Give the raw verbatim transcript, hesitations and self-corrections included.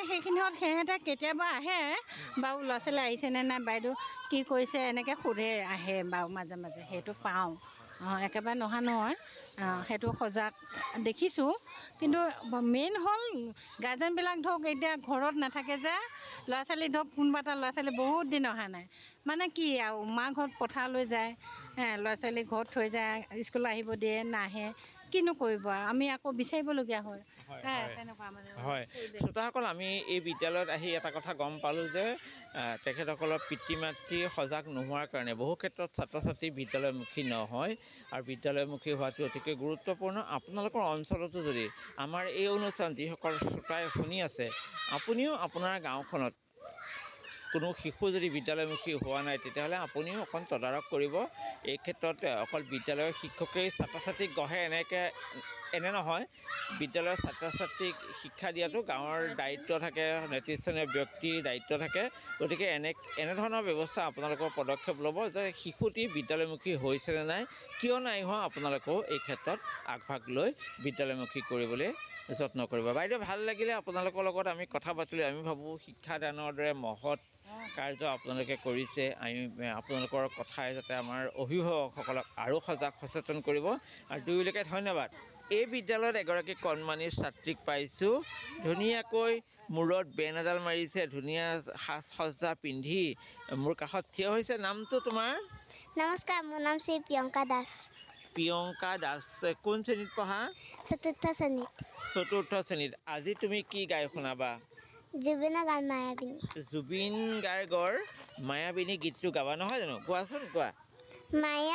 সেইখিনিত সিহঁতে কেতিয়াবা আহে বাৰু, ল'ৰা ছোৱালী আহিছেনে নাই, বাইদেউ কি কৰিছে, এনেকৈ সোধে, আহে বাৰু মাজে মাজে, সেইটো পাওঁ। অঁ, একেবাৰে নহা নহয়, সেইটো সজাগ দেখিছোঁ। কিন্তু মেইন হ'ল গাৰ্জেনবিলাক ধৰক এতিয়া ঘৰত নাথাকে যে, ল'ৰা ছোৱালী ধৰক কোনোবা এটা ল'ৰা ছোৱালী বহুত দিন অহা নাই, মানে কি আৰু মা ঘৰত পথাৰলৈ যায়, ল'ৰা ছোৱালী ঘৰত থৈ যায়, স্কুল আহিব দিয়ে, নাহে, কিনো কৰিব আৰু, আমি আকৌ বিচাৰিবলগীয়া হয়। তেনেকুৱা মানে হয়, শ্ৰোতাসকল, আমি এই বিদ্যালয়ত আহি এটা কথা গম পালোঁ যে তেখেতসকলৰ পিতৃ মাতৃ সজাগ নোহোৱাৰ কাৰণে বহু ক্ষেত্ৰত ছাত্ৰ ছাত্ৰী বিদ্যালয়মুখী নহয়, আৰু বিদ্যালয়মুখী হোৱাটো অতিকৈ গুৰুত্বপূৰ্ণ। আপোনালোকৰ অঞ্চলতো যদি আমাৰ এই অনুষ্ঠান যিসকল শ্ৰোতাই শুনি আছে, আপুনিও আপোনাৰ গাঁওখনত কোনো শিশু যদি বিদ্যালয়মুখী হোৱা নাই, তেতিয়াহ'লে আপুনিও অকণ তদাৰক কৰিব। এই ক্ষেত্ৰত অকল বিদ্যালয়ৰ শিক্ষকেই ছাত্ৰ ছাত্ৰীক গঢ়ে এনেকৈ এনে নহয়, বিদ্যালয়ৰ ছাত্ৰ ছাত্ৰীক শিক্ষা দিয়াটো গাঁৱৰ দায়িত্ব থাকে, নেতৃস্থানীয় ব্যক্তিৰ দায়িত্ব থাকে। গতিকে এনে এনেধৰণৰ ব্যৱস্থা আপোনালোকৰ পদক্ষেপ ল'ব যে শিশুটি বিদ্যালয়মুখী হৈছেনে নাই, কিয় নাই হোৱা, আপোনালোকেও এই ক্ষেত্ৰত আগভাগ লৈ বিদ্যালয়মুখী কৰিবলৈ যত্ন কৰিব। বাইদেউ, ভাল লাগিলে আপোনালোকৰ লগত আমি কথা পাতিলোঁ। আমি ভাবোঁ শিক্ষাদানৰ দৰে মহৎ কাৰ্য আপোনালোকে কৰিছে। আমি আপোনালোকৰ কথাই যাতে আমাৰ অভিভাৱকসকলক আৰু সজাগ সচেতন কৰিব। আৰু দুয়োলৈকে ধন্যবাদ। এই বিদ্যালয়ত এগৰাকী কণমানি ছাত্ৰীক পাইছোঁ, ধুনীয়াকৈ মূৰত বেন এডাল মাৰিছে, ধুনীয়া সাজ সজ্জা পিন্ধি মোৰ কাষত থিয় হৈছে। নামটো তোমাৰ? নমস্কাৰ, মোৰ নাম শ্ৰী প্ৰিয়ংকা দাস। প্ৰিয়ংকা দাস, কোন শ্ৰেণীত পঢ়া? চতুৰ্থ শ্ৰেণীত। চতুৰ্থ শ্ৰেণীত। আজি তুমি কি গাই শুনাবা? জুবিনৰ গান মায়াবিনী। জুবিন গাৰ্গৰ মায়াবিনী গীতটো গাবা নহয় জানো? কোৱাচোন, কোৱা। মায়া